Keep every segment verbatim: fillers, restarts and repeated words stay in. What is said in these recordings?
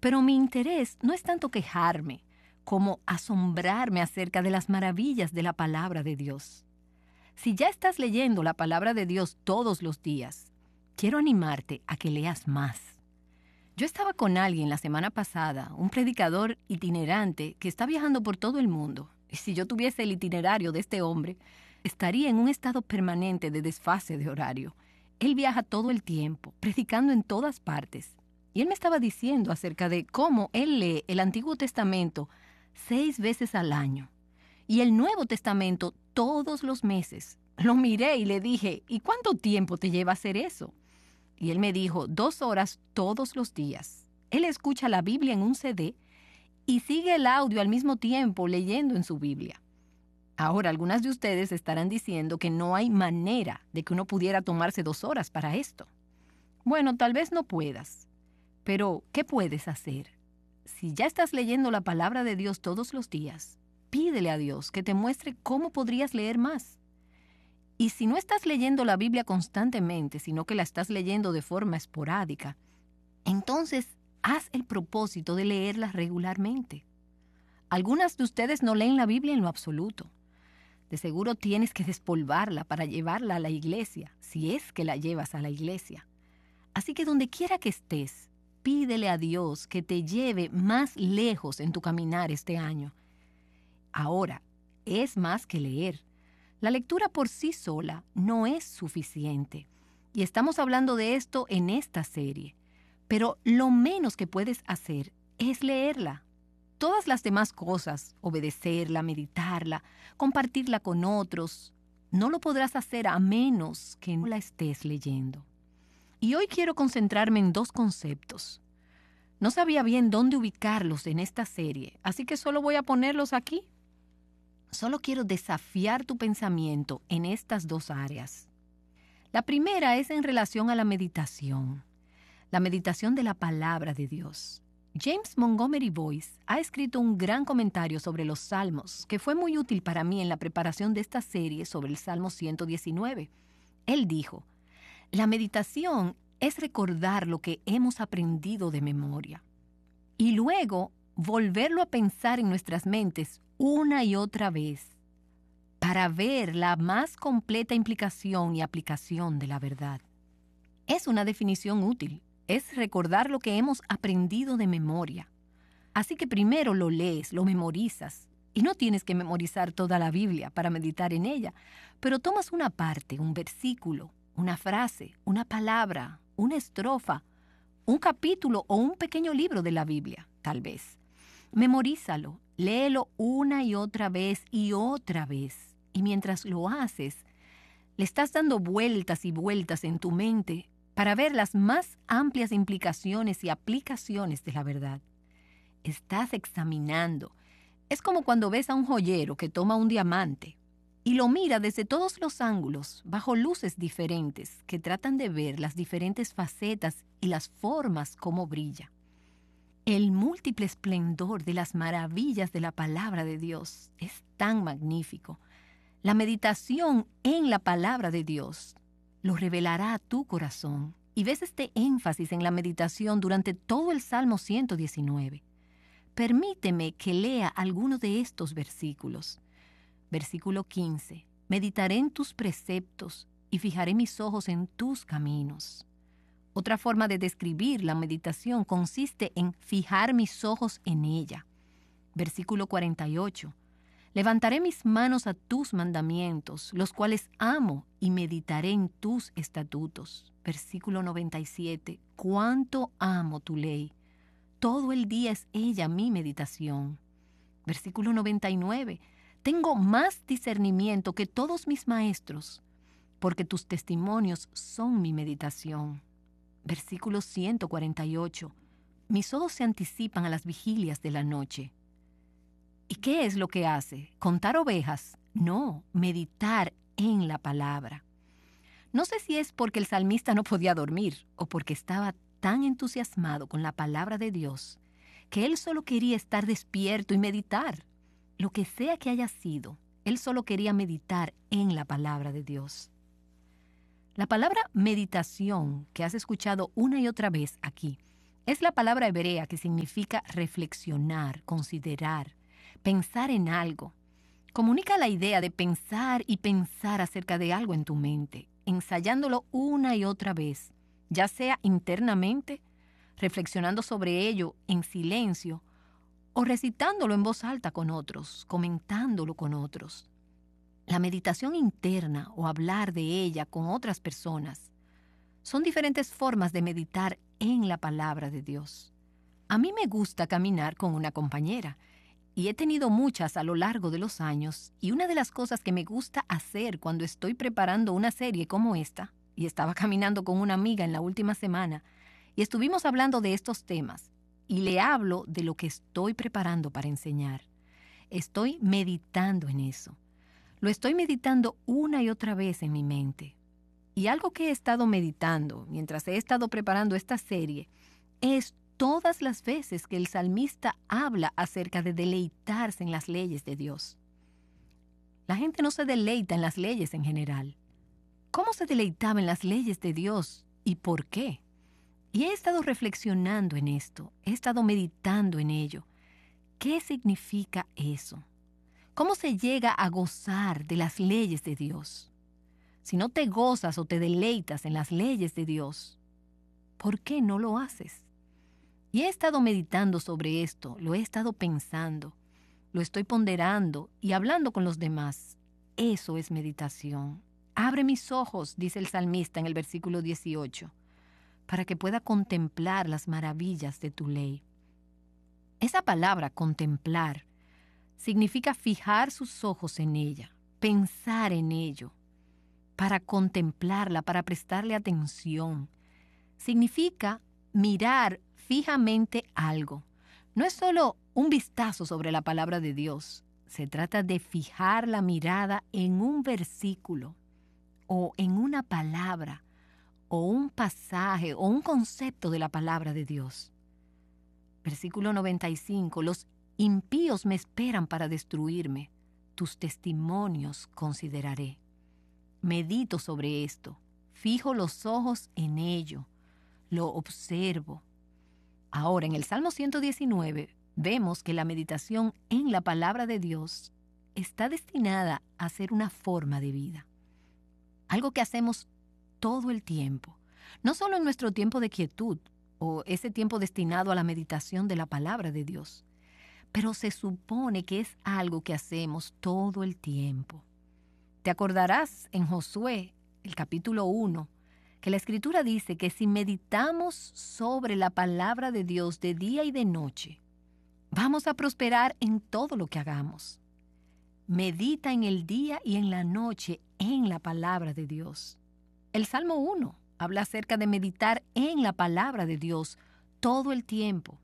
Pero mi interés no es tanto quejarme como asombrarme acerca de las maravillas de la palabra de Dios. Si ya estás leyendo la palabra de Dios todos los días, quiero animarte a que leas más. Yo estaba con alguien la semana pasada, un predicador itinerante que está viajando por todo el mundo. Y si yo tuviese el itinerario de este hombre, estaría en un estado permanente de desfase de horario. Él viaja todo el tiempo, predicando en todas partes. Y él me estaba diciendo acerca de cómo él lee el Antiguo Testamento seis veces al año y el Nuevo Testamento todos los meses. Lo miré y le dije, ¿y cuánto tiempo te lleva hacer eso? Y él me dijo, dos horas todos los días. Él escucha la Biblia en un C D y sigue el audio al mismo tiempo leyendo en su Biblia. Ahora, algunas de ustedes estarán diciendo que no hay manera de que uno pudiera tomarse dos horas para esto. Bueno, tal vez no puedas, pero ¿qué puedes hacer? Si ya estás leyendo la palabra de Dios todos los días, pídele a Dios que te muestre cómo podrías leer más. Y si no estás leyendo la Biblia constantemente, sino que la estás leyendo de forma esporádica, entonces haz el propósito de leerla regularmente. Algunas de ustedes no leen la Biblia en lo absoluto. De seguro tienes que despolvarla para llevarla a la iglesia, si es que la llevas a la iglesia. Así que donde quiera que estés, pídele a Dios que te lleve más lejos en tu caminar este año. Ahora, es más que leer. La lectura por sí sola no es suficiente. Y estamos hablando de esto en esta serie. Pero lo menos que puedes hacer es leerla. Todas las demás cosas, obedecerla, meditarla, compartirla con otros, no lo podrás hacer a menos que no la estés leyendo. Y hoy quiero concentrarme en dos conceptos. No sabía bien dónde ubicarlos en esta serie, así que solo voy a ponerlos aquí. Solo quiero desafiar tu pensamiento en estas dos áreas. La primera es en relación a la meditación, la meditación de la palabra de Dios. James Montgomery Boice ha escrito un gran comentario sobre los Salmos que fue muy útil para mí en la preparación de esta serie sobre el Salmo ciento diecinueve. Él dijo, la meditación es recordar lo que hemos aprendido de memoria y luego volverlo a pensar en nuestras mentes una y otra vez para ver la más completa implicación y aplicación de la verdad. Es una definición útil, es recordar lo que hemos aprendido de memoria. Así que primero lo lees, lo memorizas, y no tienes que memorizar toda la Biblia para meditar en ella, pero tomas una parte, un versículo, una frase, una palabra, una estrofa, un capítulo o un pequeño libro de la Biblia, tal vez. Memorízalo, léelo una y otra vez y otra vez. Y mientras lo haces, le estás dando vueltas y vueltas en tu mente para ver las más amplias implicaciones y aplicaciones de la verdad. Estás examinando. Es como cuando ves a un joyero que toma un diamante y lo mira desde todos los ángulos, bajo luces diferentes, que tratan de ver las diferentes facetas y las formas como brilla. El múltiple esplendor de las maravillas de la palabra de Dios es tan magnífico. La meditación en la palabra de Dios lo revelará a tu corazón. Y ves este énfasis en la meditación durante todo el Salmo ciento diecinueve. Permíteme que lea alguno de estos versículos. Versículo quince. Meditaré en tus preceptos y fijaré mis ojos en tus caminos. Otra forma de describir la meditación consiste en fijar mis ojos en ella. Versículo cuarenta y ocho. Levantaré mis manos a tus mandamientos, los cuales amo, y meditaré en tus estatutos. Versículo noventa y siete. Cuánto amo tu ley. Todo el día es ella mi meditación. Versículo noventa y nueve. Tengo más discernimiento que todos mis maestros, porque tus testimonios son mi meditación. Versículo ciento cuarenta y ocho. Mis ojos se anticipan a las vigilias de la noche. ¿Y qué es lo que hace? ¿Contar ovejas? No, meditar en la palabra. No sé si es porque el salmista no podía dormir o porque estaba tan entusiasmado con la palabra de Dios que él solo quería estar despierto y meditar. Lo que sea que haya sido, él solo quería meditar en la palabra de Dios. La palabra meditación que has escuchado una y otra vez aquí Es la palabra hebrea que significa reflexionar, considerar, pensar en algo. Comunica la idea de pensar y pensar acerca de algo en tu mente, ensayándolo una y otra vez, ya sea internamente, reflexionando sobre ello en silencio, o recitándolo en voz alta con otros, comentándolo con otros. La meditación interna o hablar de ella con otras personas son diferentes formas de meditar en la palabra de Dios. A mí me gusta caminar con una compañera y he tenido muchas a lo largo de los años, y una de las cosas que me gusta hacer cuando estoy preparando una serie como esta, y estaba caminando con una amiga en la última semana y estuvimos hablando de estos temas, y le hablo de lo que estoy preparando para enseñar. Estoy meditando en eso. Lo estoy meditando una y otra vez en mi mente. Y algo que he estado meditando mientras he estado preparando esta serie es todas las veces que el salmista habla acerca de deleitarse en las leyes de Dios. La gente no se deleita en las leyes en general. ¿Cómo se deleitaba en las leyes de Dios y por qué? Y he estado reflexionando en esto, he estado meditando en ello. ¿Qué significa eso? ¿Cómo se llega a gozar de las leyes de Dios? Si no te gozas o te deleitas en las leyes de Dios, ¿por qué no lo haces? Y he estado meditando sobre esto, lo he estado pensando, lo estoy ponderando y hablando con los demás. Eso es meditación. Abre mis ojos, dice el salmista en el versículo dieciocho, para que pueda contemplar las maravillas de tu ley. Esa palabra, contemplar, significa fijar sus ojos en ella, pensar en ello, para contemplarla, para prestarle atención. Significa mirar fijamente algo. No es solo un vistazo sobre la palabra de Dios. Se trata de fijar la mirada en un versículo, o en una palabra, o un pasaje, o un concepto de la palabra de Dios. Versículo noventa y cinco. Los impíos me esperan para destruirme. Tus testimonios consideraré. Medito sobre esto. Fijo los ojos en ello. Lo observo. Ahora, en el Salmo ciento diecinueve, vemos que la meditación en la palabra de Dios está destinada a ser una forma de vida. Algo que hacemos todo el tiempo. No solo en nuestro tiempo de quietud o ese tiempo destinado a la meditación de la palabra de Dios, pero se supone que es algo que hacemos todo el tiempo. Te acordarás en Josué, el capítulo uno, que la Escritura dice que si meditamos sobre la palabra de Dios de día y de noche, vamos a prosperar en todo lo que hagamos. Medita en el día y en la noche en la palabra de Dios. El Salmo uno habla acerca de meditar en la palabra de Dios todo el tiempo.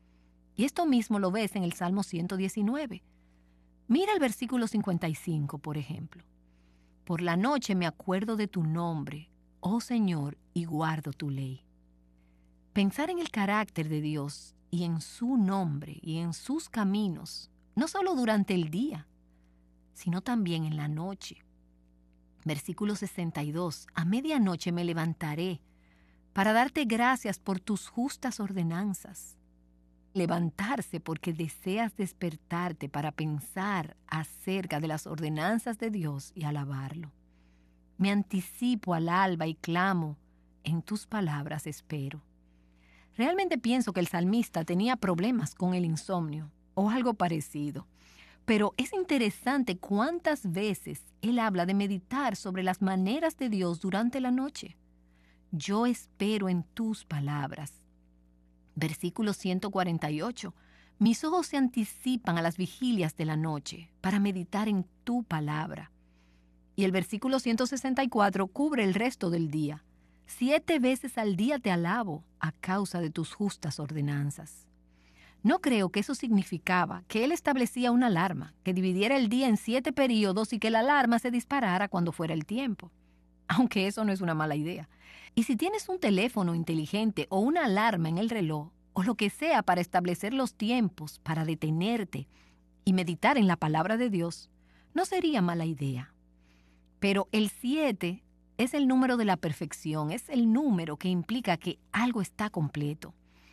Y esto mismo lo ves en el Salmo ciento diecinueve. Mira el versículo cincuenta y cinco, por ejemplo. Por la noche me acuerdo de tu nombre, oh Señor, y guardo tu ley. Pensar en el carácter de Dios y en su nombre y en sus caminos, no solo durante el día, sino también en la noche. Versículo sesenta y dos. A medianoche me levantaré para darte gracias por tus justas ordenanzas. Levantarse porque deseas despertarte para pensar acerca de las ordenanzas de Dios y alabarlo. Me anticipo al alba y clamo, en tus palabras espero. Realmente pienso que el salmista tenía problemas con el insomnio o algo parecido. Pero es interesante cuántas veces él habla de meditar sobre las maneras de Dios durante la noche. Yo espero en tus palabras. Versículo ciento cuarenta y ocho. Mis ojos se anticipan a las vigilias de la noche para meditar en tu palabra. Y el versículo ciento sesenta y cuatro cubre el resto del día. Siete veces al día te alabo a causa de tus justas ordenanzas. No creo que eso significaba que él establecía una alarma, que dividiera el día en siete períodos y que la alarma se disparara cuando fuera el tiempo. Aunque eso no es una mala idea. Y si tienes un teléfono inteligente o una alarma en el reloj, o lo que sea para establecer los tiempos, para detenerte y meditar en la palabra de Dios, no sería mala idea. Pero el siete es el número de la perfección, es el número que implica que algo está completo.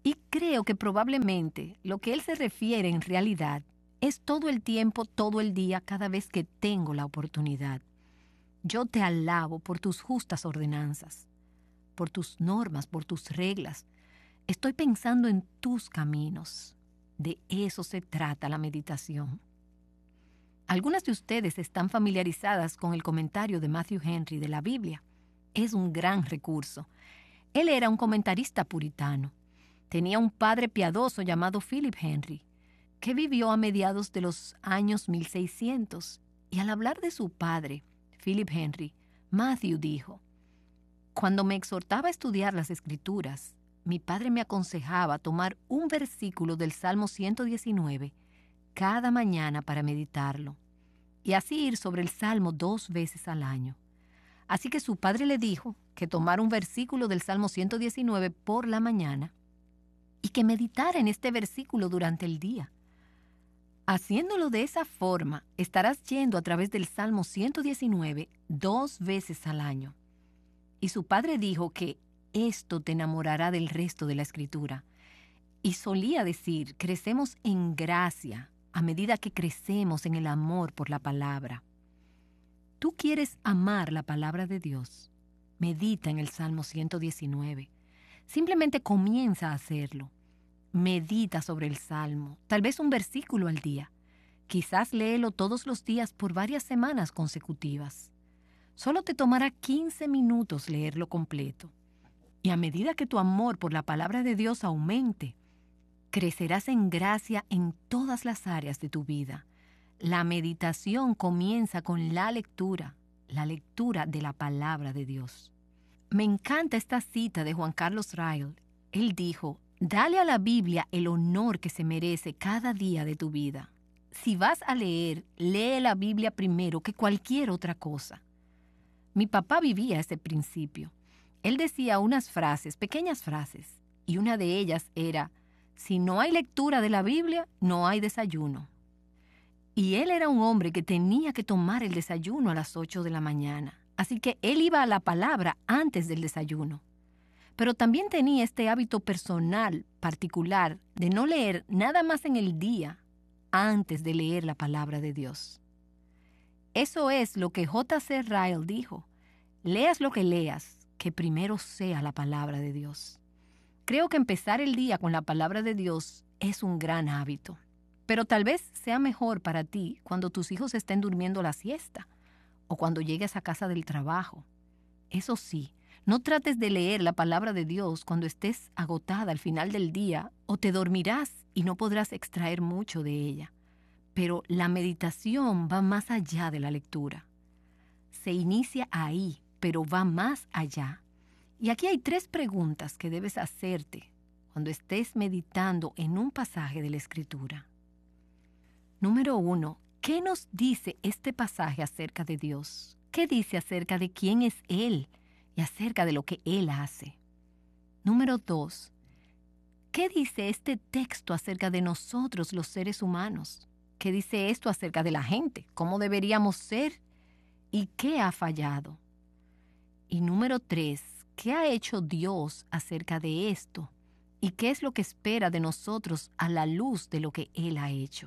Y creo que probablemente lo que él se refiere en realidad es todo el tiempo, todo el día, cada vez que tengo la oportunidad. Yo te alabo por tus justas ordenanzas, por tus normas, por tus reglas. Estoy pensando en tus caminos. De eso se trata la meditación. Algunas de ustedes están familiarizadas con el comentario de Matthew Henry de la Biblia. Es un gran recurso. Él era un comentarista puritano. Tenía un padre piadoso llamado Philip Henry, que vivió a mediados de los años mil seiscientos. Y al hablar de su padre, Philip Henry, Matthew dijo: cuando me exhortaba a estudiar las Escrituras, mi padre me aconsejaba tomar un versículo del Salmo ciento diecinueve cada mañana para meditarlo, y así ir sobre el Salmo dos veces al año. Así que su padre le dijo que tomara un versículo del Salmo ciento diecinueve por la mañana y que meditara en este versículo durante el día. Haciéndolo de esa forma, estarás yendo a través del Salmo ciento diecinueve dos veces al año. Y su padre dijo que esto te enamorará del resto de la Escritura. Y solía decir, crecemos en gracia a medida que crecemos en el amor por la palabra. ¿Tú quieres amar la palabra de Dios? Medita en el Salmo ciento diecinueve. Simplemente comienza a hacerlo. Medita sobre el Salmo, tal vez un versículo al día. Quizás léelo todos los días por varias semanas consecutivas. Solo te tomará quince minutos leerlo completo. Y a medida que tu amor por la palabra de Dios aumente, crecerás en gracia en todas las áreas de tu vida. La meditación comienza con la lectura, la lectura de la palabra de Dios. Me encanta esta cita de Juan Carlos Ryle. Él dijo: dale a la Biblia el honor que se merece cada día de tu vida. Si vas a leer, lee la Biblia primero que cualquier otra cosa. Mi papá vivía ese principio. Él decía unas frases, pequeñas frases, y una de ellas era: si no hay lectura de la Biblia, no hay desayuno. Y él era un hombre que tenía que tomar el desayuno a las ocho de la mañana. Así que él iba a la palabra antes del desayuno. Pero también tenía este hábito personal, particular, de no leer nada más en el día antes de leer la palabra de Dios. Eso es lo que J C Ryle dijo: leas lo que leas, que primero sea la palabra de Dios. Creo que empezar el día con la palabra de Dios es un gran hábito. Pero tal vez sea mejor para ti cuando tus hijos estén durmiendo la siesta o cuando llegues a casa del trabajo. Eso sí, no trates de leer la palabra de Dios cuando estés agotada al final del día, o te dormirás y no podrás extraer mucho de ella. Pero la meditación va más allá de la lectura. Se inicia ahí, pero va más allá. Y aquí hay tres preguntas que debes hacerte cuando estés meditando en un pasaje de la Escritura. Número uno, ¿qué nos dice este pasaje acerca de Dios? ¿Qué dice acerca de quién es Él y acerca de lo que Él hace? Número dos, ¿qué dice este texto acerca de nosotros los seres humanos? ¿Qué dice esto acerca de la gente? ¿Cómo deberíamos ser? ¿Y qué ha fallado? Y número tres, ¿qué ha hecho Dios acerca de esto? ¿Y qué es lo que espera de nosotros a la luz de lo que Él ha hecho?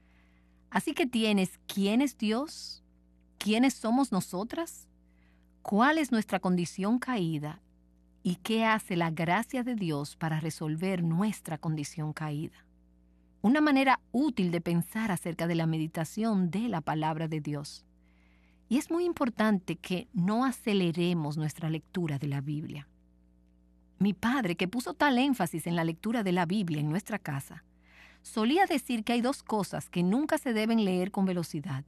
Así que tienes ¿quién es Dios? ¿Quiénes somos nosotras? ¿Cuál es nuestra condición caída? ¿Y qué hace la gracia de Dios para resolver nuestra condición caída? Una manera útil de pensar acerca de la meditación de la palabra de Dios. Y es muy importante que no aceleremos nuestra lectura de la Biblia. Mi padre, que puso tal énfasis en la lectura de la Biblia en nuestra casa, solía decir que hay dos cosas que nunca se deben leer con velocidad.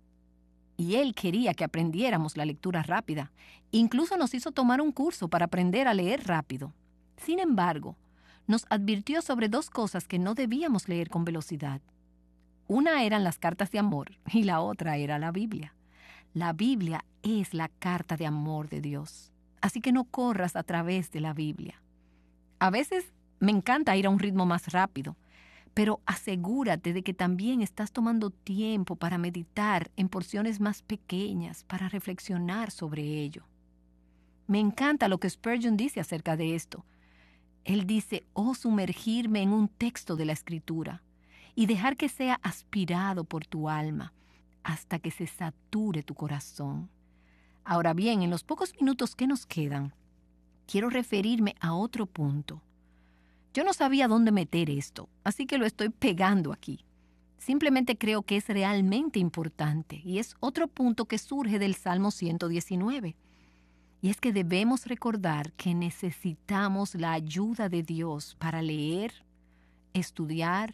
Y él quería que aprendiéramos la lectura rápida. Incluso nos hizo tomar un curso para aprender a leer rápido. Sin embargo, nos advirtió sobre dos cosas que no debíamos leer con velocidad. Una eran las cartas de amor y la otra era la Biblia. La Biblia es la carta de amor de Dios. Así que no corras a través de la Biblia. A veces me encanta ir a un ritmo más rápido, pero asegúrate de que también estás tomando tiempo para meditar en porciones más pequeñas, para reflexionar sobre ello. Me encanta lo que Spurgeon dice acerca de esto. Él dice, oh, sumergirme en un texto de la Escritura y dejar que sea aspirado por tu alma hasta que se sature tu corazón. Ahora bien, en los pocos minutos que nos quedan, quiero referirme a otro punto. Yo no sabía dónde meter esto, así que lo estoy pegando aquí. Simplemente creo que es realmente importante y es otro punto que surge del Salmo ciento diecinueve. Y es que debemos recordar que necesitamos la ayuda de Dios para leer, estudiar,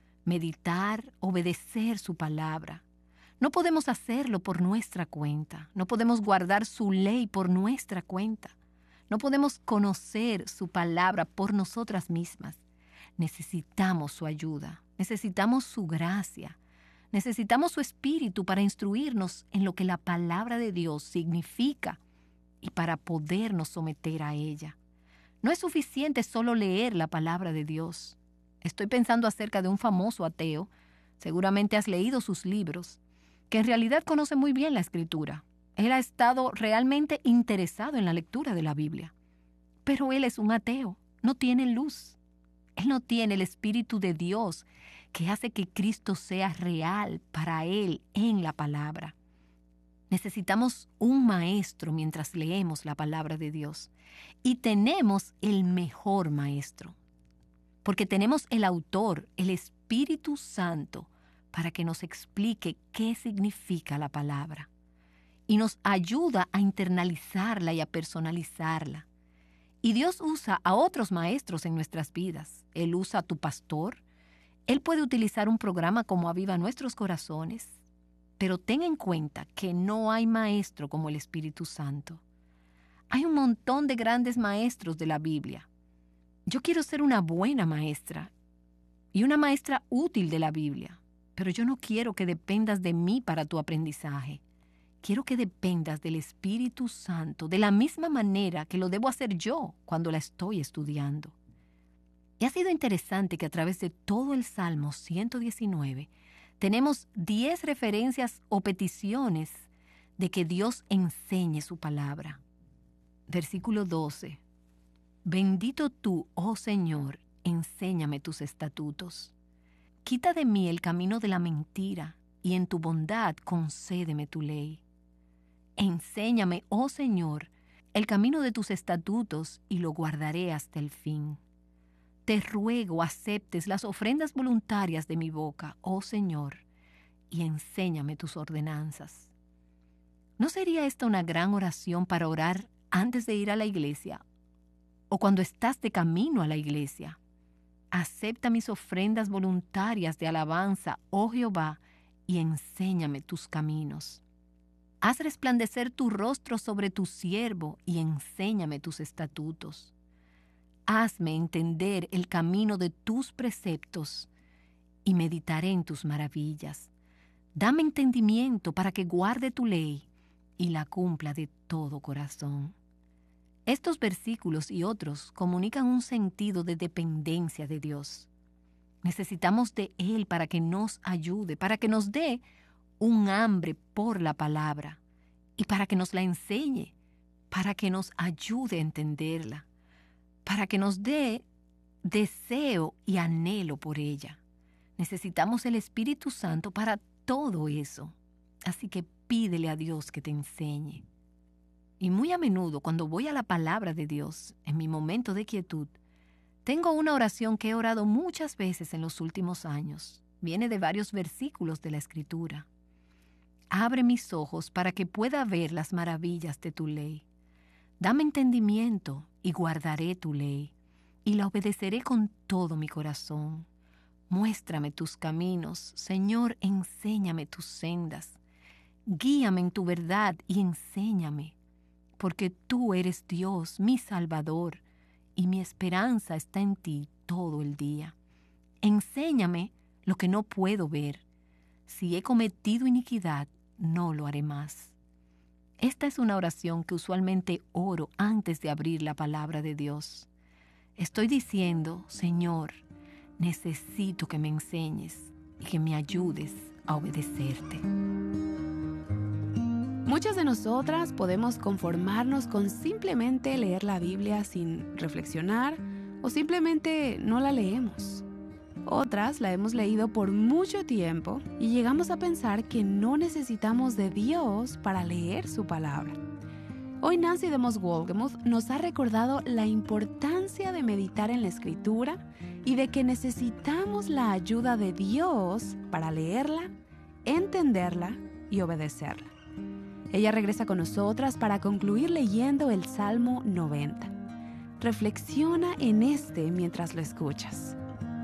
meditar, obedecer su palabra. No podemos hacerlo por nuestra cuenta. No podemos guardar su ley por nuestra cuenta. No podemos conocer su palabra por nosotras mismas. Necesitamos su ayuda. Necesitamos su gracia. Necesitamos su espíritu para instruirnos en lo que la palabra de Dios significa y para podernos someter a ella. No es suficiente solo leer la palabra de Dios. Estoy pensando acerca de un famoso ateo, seguramente has leído sus libros, que en realidad conoce muy bien la Escritura. Él ha estado realmente interesado en la lectura de la Biblia. Pero él es un ateo, no tiene luz. Él no tiene el Espíritu de Dios que hace que Cristo sea real para él en la palabra. Necesitamos un maestro mientras leemos la palabra de Dios. Y tenemos el mejor maestro. Porque tenemos el autor, el Espíritu Santo, para que nos explique qué significa la palabra. Y nos ayuda a internalizarla y a personalizarla. Y Dios usa a otros maestros en nuestras vidas. Él usa a tu pastor. Él puede utilizar un programa como Aviva Nuestros Corazones. Pero ten en cuenta que no hay maestro como el Espíritu Santo. Hay un montón de grandes maestros de la Biblia. Yo quiero ser una buena maestra y una maestra útil de la Biblia, pero yo no quiero que dependas de mí para tu aprendizaje. Quiero que dependas del Espíritu Santo de la misma manera que lo debo hacer yo cuando la estoy estudiando. Y ha sido interesante que a través de todo el Salmo ciento diecinueve tenemos diez referencias o peticiones de que Dios enseñe su palabra. Versículo doce. Bendito tú, oh Señor, enséñame tus estatutos. Quita de mí el camino de la mentira y en tu bondad concédeme tu ley. Enséñame, oh Señor, el camino de tus estatutos y lo guardaré hasta el fin. Te ruego aceptes las ofrendas voluntarias de mi boca, oh Señor, y enséñame tus ordenanzas. ¿No sería esta una gran oración para orar antes de ir a la iglesia o cuando estás de camino a la iglesia? Acepta mis ofrendas voluntarias de alabanza, oh Jehová, y enséñame tus caminos. Haz resplandecer tu rostro sobre tu siervo y enséñame tus estatutos. Hazme entender el camino de tus preceptos y meditaré en tus maravillas. Dame entendimiento para que guarde tu ley y la cumpla de todo corazón. Estos versículos y otros comunican un sentido de dependencia de Dios. Necesitamos de Él para que nos ayude, para que nos dé un hambre por la palabra y para que nos la enseñe, para que nos ayude a entenderla, para que nos dé deseo y anhelo por ella. Necesitamos el Espíritu Santo para todo eso. Así que pídele a Dios que te enseñe. Y muy a menudo, cuando voy a la palabra de Dios, en mi momento de quietud, tengo una oración que he orado muchas veces en los últimos años. Viene de varios versículos de la Escritura. Abre mis ojos para que pueda ver las maravillas de tu ley. Dame entendimiento y guardaré tu ley, y la obedeceré con todo mi corazón. Muéstrame tus caminos, Señor, enséñame tus sendas. Guíame en tu verdad y enséñame, porque tú eres Dios, mi Salvador, y mi esperanza está en ti todo el día. Enséñame lo que no puedo ver. Si he cometido iniquidad, no lo haré más. Esta es una oración que usualmente oro antes de abrir la palabra de Dios. Estoy diciendo, Señor, necesito que me enseñes y que me ayudes a obedecerte. Muchas de nosotras podemos conformarnos con simplemente leer la Biblia sin reflexionar o simplemente no la leemos. Otras la hemos leído por mucho tiempo y llegamos a pensar que no necesitamos de Dios para leer su palabra. Hoy Nancy DeMoss Wolgemuth nos ha recordado la importancia de meditar en la Escritura y de que necesitamos la ayuda de Dios para leerla, entenderla y obedecerla. Ella regresa con nosotras para concluir leyendo el Salmo noventa. Reflexiona en este mientras lo escuchas.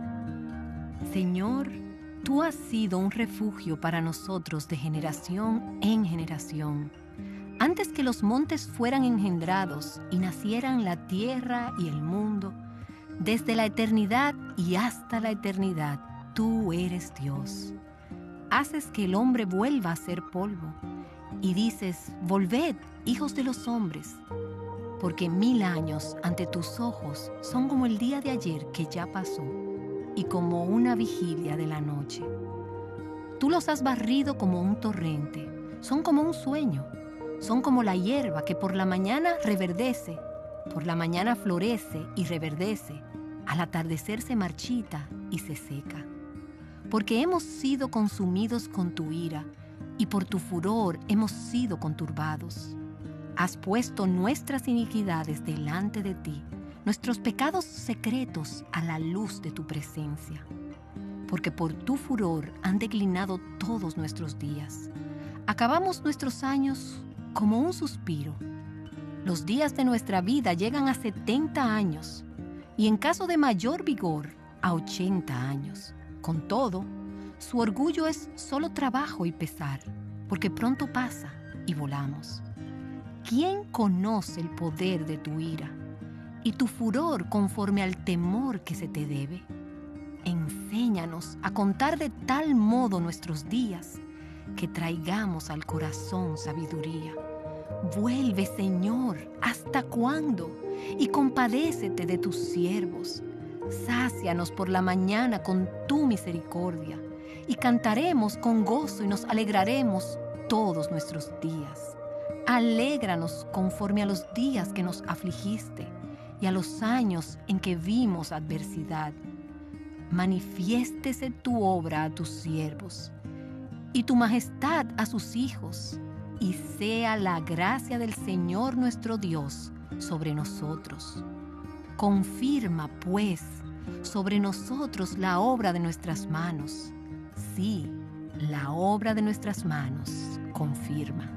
Señor, tú has sido un refugio para nosotros de generación en generación. Antes que los montes fueran engendrados y nacieran la tierra y el mundo, desde la eternidad y hasta la eternidad, tú eres Dios. Haces que el hombre vuelva a ser polvo y dices, volved, hijos de los hombres, porque mil años ante tus ojos son como el día de ayer que ya pasó y como una vigilia de la noche. Tú los has barrido como un torrente, son como un sueño, son como la hierba que por la mañana reverdece, por la mañana florece y reverdece, al atardecer se marchita y se seca. Porque hemos sido consumidos con tu ira y por tu furor hemos sido conturbados. Has puesto nuestras iniquidades delante de ti, nuestros pecados secretos a la luz de tu presencia. Porque por tu furor han declinado todos nuestros días. Acabamos nuestros años como un suspiro. Los días de nuestra vida llegan a setenta años y en caso de mayor vigor a ochenta años. Con todo, su orgullo es solo trabajo y pesar, porque pronto pasa y volamos. ¿Quién conoce el poder de tu ira y tu furor conforme al temor que se te debe? Enséñanos a contar de tal modo nuestros días que traigamos al corazón sabiduría. Vuelve, Señor, ¿hasta cuándo? Y compadécete de tus siervos. Sácianos por la mañana con tu misericordia, y cantaremos con gozo y nos alegraremos todos nuestros días. Alégranos conforme a los días que nos afligiste y a los años en que vimos adversidad. Manifiéstese tu obra a tus siervos y tu majestad a sus hijos, y sea la gracia del Señor nuestro Dios sobre nosotros. Confirma, pues, sobre nosotros la obra de nuestras manos. Sí, la obra de nuestras manos confirma.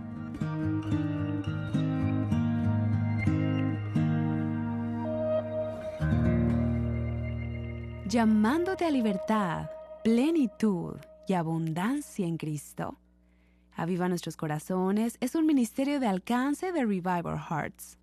Llamándote a libertad, plenitud y abundancia en Cristo. Aviva Nuestros Corazones es un ministerio de alcance de Revive Our Hearts.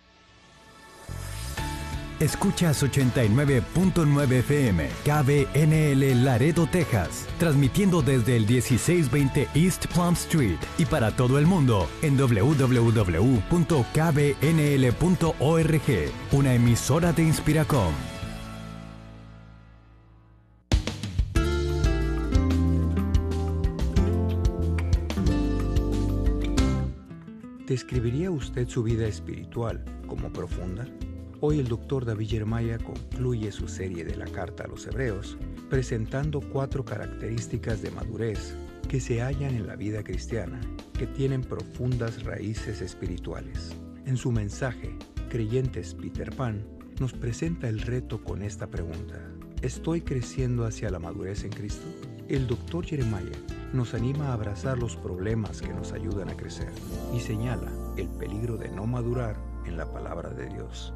Escuchas ochenta y nueve punto nueve F M, K B N L Laredo, Texas, transmitiendo desde el dieciséis veinte East Plum Street y para todo el mundo en doble u doble u doble u punto k b n l punto org, una emisora de Inspiracom. ¿Describiría usted su vida espiritual como profunda? Hoy el doctor David Jeremiah concluye su serie de la Carta a los Hebreos presentando cuatro características de madurez que se hallan en la vida cristiana, que tienen profundas raíces espirituales. En su mensaje, Creyentes Peter Pan nos presenta el reto con esta pregunta: ¿estoy creciendo hacia la madurez en Cristo? El doctor Jeremiah nos anima a abrazar los problemas que nos ayudan a crecer y señala el peligro de no madurar en la palabra de Dios.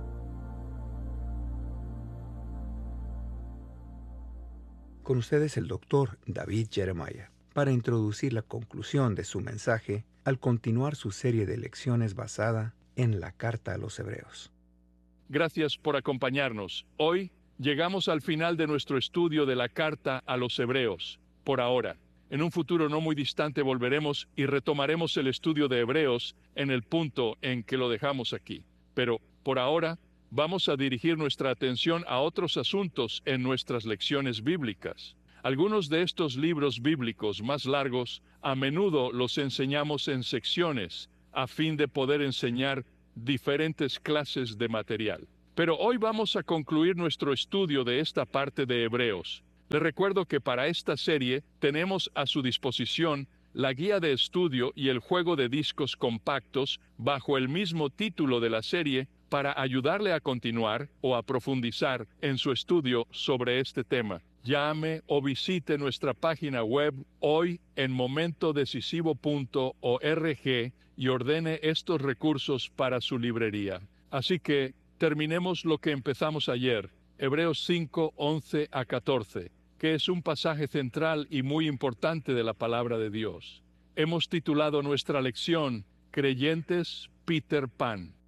Con ustedes el doctor David Jeremiah para introducir la conclusión de su mensaje al continuar su serie de lecciones basada en la Carta a los Hebreos. Gracias por acompañarnos. Hoy llegamos al final de nuestro estudio de la Carta a los Hebreos. Por ahora, en un futuro no muy distante volveremos y retomaremos el estudio de Hebreos en el punto en que lo dejamos aquí. Pero, por ahora, vamos a dirigir nuestra atención a otros asuntos en nuestras lecciones bíblicas. Algunos de estos libros bíblicos más largos a menudo los enseñamos en secciones a fin de poder enseñar diferentes clases de material. Pero hoy vamos a concluir nuestro estudio de esta parte de Hebreos. Les recuerdo que para esta serie tenemos a su disposición la guía de estudio y el juego de discos compactos bajo el mismo título de la serie para ayudarle a continuar o a profundizar en su estudio sobre este tema. Llame o visite nuestra página web hoy en momento decisivo punto org y ordene estos recursos para su librería. Así que terminemos lo que empezamos ayer, Hebreos cinco, once a catorce, que es un pasaje central y muy importante de la palabra de Dios. Hemos titulado nuestra lección Creyentes Peter Pan.